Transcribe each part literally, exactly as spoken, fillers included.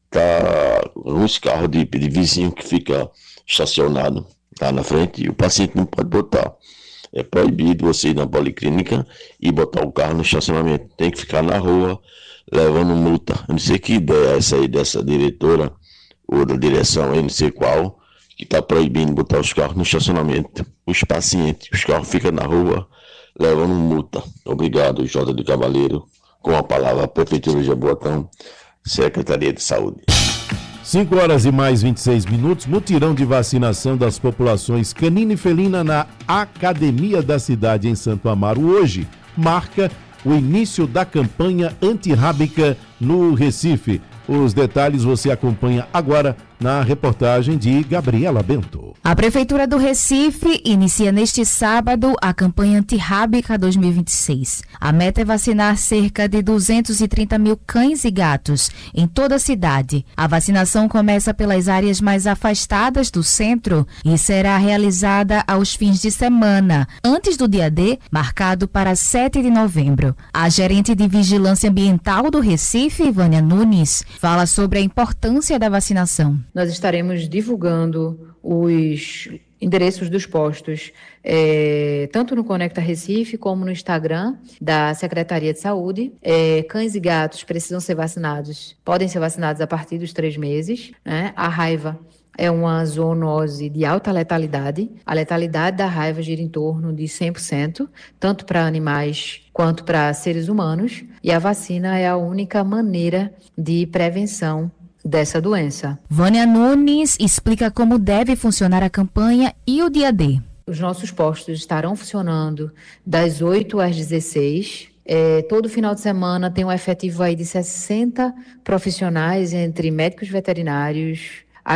tá uns carros de, de vizinho que fica estacionado lá na frente e o paciente não pode botar. É proibido você ir na policlínica e botar o carro no estacionamento. Tem que ficar na rua levando multa. Eu não sei que ideia é essa aí dessa diretora ou da direção, eu não sei qual, que está proibindo botar os carros no estacionamento. Os pacientes, os carros ficam na rua levando multa. Obrigado, Jota de Cavaleiro. Com a palavra, Prefeitura de Jaboatão, Secretaria de Saúde. cinco horas e mais vinte e seis minutos, mutirão de vacinação das populações canina e felina na Academia da Cidade em Santo Amaro. Hoje marca o início da campanha antirrábica no Recife. Os detalhes você acompanha agora na reportagem de Gabriela Bento. A Prefeitura do Recife inicia neste sábado a campanha antirrábica dois mil e vinte e seis. A meta é vacinar cerca de duzentos e trinta mil cães e gatos em toda a cidade. A vacinação começa pelas áreas mais afastadas do centro e será realizada aos fins de semana, antes do dia D, marcado para sete de novembro. A gerente de Vigilância Ambiental do Recife, Vânia Nunes, fala sobre a importância da vacinação. Nós estaremos divulgando os endereços dos postos, é, tanto no Conecta Recife como no Instagram da Secretaria de Saúde. É, cães e gatos precisam ser vacinados, podem ser vacinados a partir dos três meses. Né? A raiva é uma zoonose de alta letalidade. A letalidade da raiva gira em torno de cem por cento, tanto para animais quanto para seres humanos. E a vacina é a única maneira de prevenção dessa doença. Vânia Nunes explica como deve funcionar a campanha e o dia D. Os nossos postos estarão funcionando das oito às dezesseis. É, todo final de semana tem um efetivo aí de sessenta profissionais, entre médicos veterinários,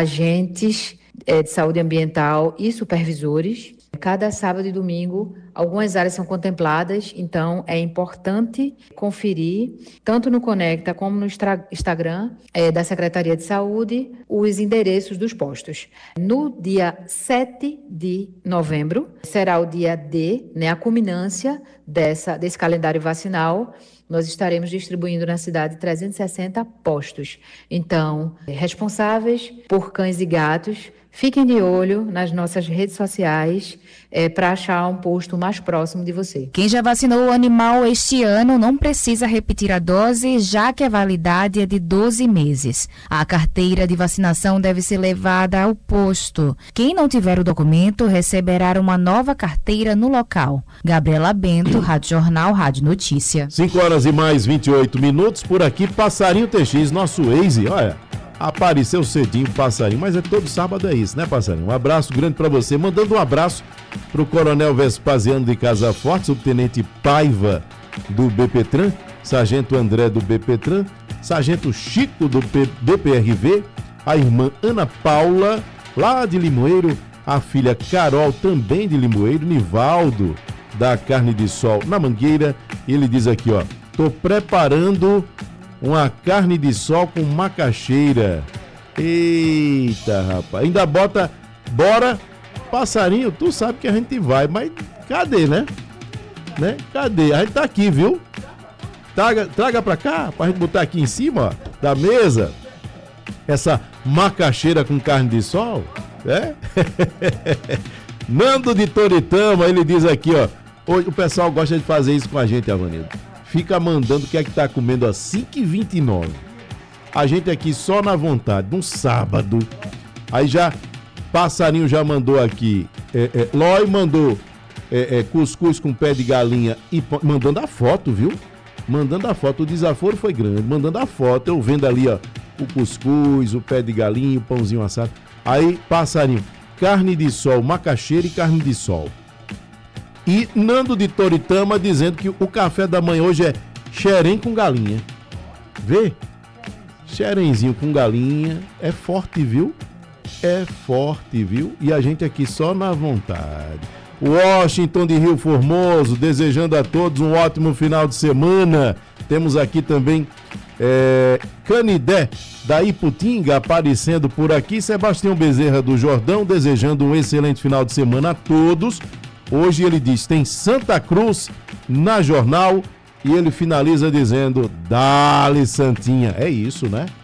agentes é, de saúde ambiental e supervisores. Cada sábado e domingo, algumas áreas são contempladas, então é importante conferir, tanto no Conecta como no Instagram é, da Secretaria de Saúde, os endereços dos postos. No dia sete de novembro, será o dia D, né, a culminância dessa, desse calendário vacinal. Nós estaremos distribuindo na cidade trezentos e sessenta postos. Então, responsáveis por cães e gatos, fiquem de olho nas nossas redes sociais é, para achar um posto mais próximo de você. Quem já vacinou o animal este ano não precisa repetir a dose, já que a validade é de doze meses. A carteira de vacinação deve ser levada ao posto. Quem não tiver o documento receberá uma nova carteira no local. Gabriela Bento, Rádio Jornal, Rádio Notícia. cinco horas e mais vinte e oito minutos, por aqui, Passarinho T X, nosso Waze, olha. Apareceu cedinho o Passarinho, mas é todo sábado é isso, né, Passarinho? Um abraço grande pra você, mandando um abraço pro Coronel Vespasiano de Casa Forte, Subtenente Paiva do BPTran, Sargento André do BPTran, Sargento Chico do B P R V, a irmã Ana Paula, lá de Limoeiro, a filha Carol, também de Limoeiro, Nivaldo, da Carne de Sol na Mangueira. Ele diz aqui, ó, tô preparando uma carne de sol com macaxeira. Eita, rapaz. Ainda bota, bora, Passarinho, tu sabe que a gente vai, mas cadê, né? né? Cadê? A gente tá aqui, viu? Traga, traga pra cá, pra gente botar aqui em cima, ó, da mesa, essa macaxeira com carne de sol, né? Nando de Toritama, ele diz aqui, ó, o pessoal gosta de fazer isso com a gente, Avanildo. Fica mandando o que é que tá comendo às cinco e vinte e nove. A gente aqui só na vontade, num sábado. Aí já, Passarinho já mandou aqui, é, é, Lói mandou é, é, cuscuz com pé de galinha e mandando a foto, viu? Mandando a foto, o desaforo foi grande, mandando a foto, eu vendo ali, ó, o cuscuz, o pé de galinha, o pãozinho assado. Aí, Passarinho, carne de sol, macaxeira e carne de sol. E Nando de Toritama dizendo que o café da manhã hoje é xerém com galinha. Vê? Xerenzinho com galinha. É forte, viu? É forte, viu? E a gente aqui só na vontade. Washington de Rio Formoso, desejando a todos um ótimo final de semana. Temos aqui também é, Canidé da Iputinga aparecendo por aqui. Sebastião Bezerra do Jordão, desejando um excelente final de semana a todos. Hoje ele diz, tem Santa Cruz na Jornal, e ele finaliza dizendo, dale Santinha. É isso, né?